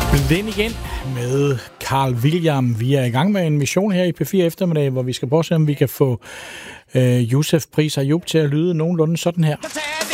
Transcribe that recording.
Blind igen med Carl William. Vi er i gang med en mission her i P4 eftermiddag, hvor vi skal prøve at se, om vi kan få Yusuf Pris Ayub til at lyde nogenlunde sådan her.